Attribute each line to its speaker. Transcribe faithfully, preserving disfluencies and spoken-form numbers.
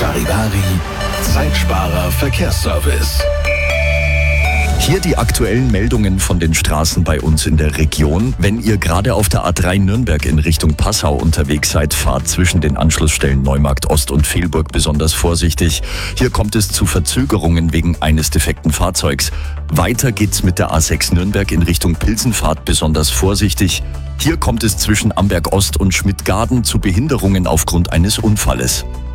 Speaker 1: Charivari, Zeitsparer Verkehrsservice.
Speaker 2: Hier die aktuellen Meldungen von den Straßen bei uns in der Region. Wenn ihr gerade auf der A drei Nürnberg in Richtung Passau unterwegs seid, fahrt zwischen den Anschlussstellen Neumarkt Ost und Velburg besonders vorsichtig. Hier kommt es zu Verzögerungen wegen eines defekten Fahrzeugs. Weiter geht's mit der A sechs Nürnberg in Richtung Pilsenfahrt besonders vorsichtig. Hier kommt es zwischen Amberg Ost und Schmidtgarden zu Behinderungen aufgrund eines Unfalles.